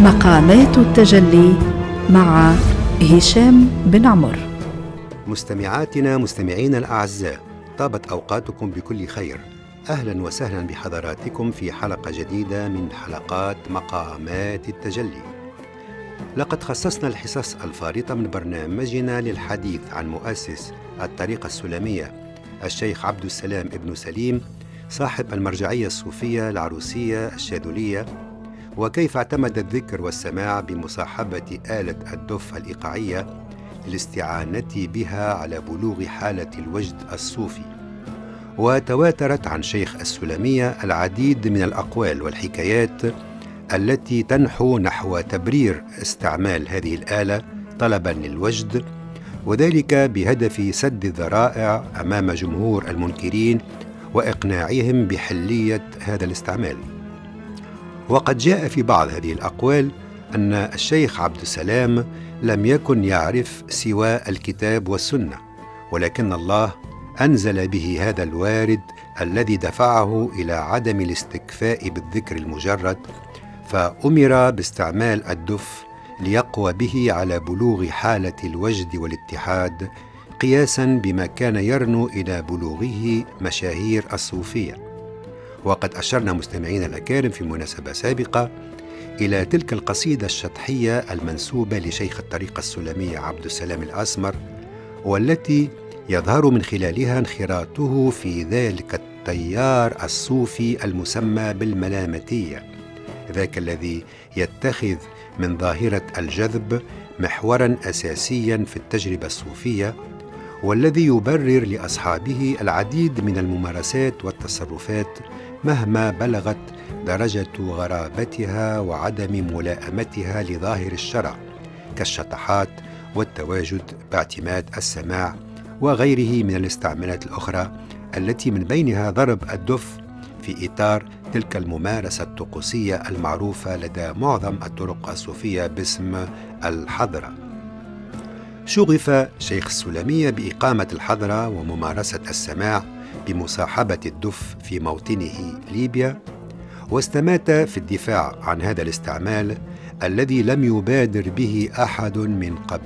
مقامات التجلي مع هشام بن عمر. مستمعاتنا مستمعينا الأعزاء، طابت أوقاتكم بكل خير. أهلا وسهلا بحضراتكم في حلقة جديدة من حلقات مقامات التجلي. لقد خصصنا الحصص الفارطة من برنامجنا للحديث عن مؤسس الطريقة السلمية الشيخ عبد السلام ابن سليم، صاحب المرجعية الصوفية العروسية الشاذلية، وكيف اعتمد الذكر والسماع بمصاحبة آلة الدف الإيقاعية للاستعانة بها على بلوغ حالة الوجد الصوفي. وتواترت عن شيخ السلمية العديد من الأقوال والحكايات التي تنحو نحو تبرير استعمال هذه الآلة طلبا للوجد، وذلك بهدف سد الذرائع أمام جمهور المنكرين وإقناعهم بحلية هذا الاستعمال. وقد جاء في بعض هذه الأقوال أن الشيخ عبد السلام لم يكن يعرف سوى الكتاب والسنة، ولكن الله أنزل به هذا الوارد الذي دفعه إلى عدم الاستكفاء بالذكر المجرد، فأمر باستعمال الدف ليقوى به على بلوغ حالة الوجد والاتحاد، قياسا بما كان يرنو إلى بلوغه مشاهير الصوفية. وقد أشرنا مستمعين الأكارم في مناسبة سابقة إلى تلك القصيدة الشطحية المنسوبة لشيخ الطريقة السلمية عبد السلام الأسمر، والتي يظهر من خلالها انخراطه في ذلك التيار الصوفي المسمى بالملامتية، ذاك الذي يتخذ من ظاهرة الجذب محورا أساسيا في التجربة الصوفية، والذي يبرر لأصحابه العديد من الممارسات والتصرفات مهما بلغت درجة غرابتها وعدم ملائمتها لظاهر الشرع، كالشطحات والتواجد باعتماد السماع وغيره من الاستعمالات الأخرى، التي من بينها ضرب الدف في إطار تلك الممارسة الطقوسية المعروفة لدى معظم الطرق الصوفية باسم الحضرة. شغف شيخ السلمية بإقامة الحضرة وممارسة السماع بمصاحبة الدف في موطنه ليبيا، واستمات في الدفاع عن هذا الاستعمال الذي لم يبادر به أحد من قبل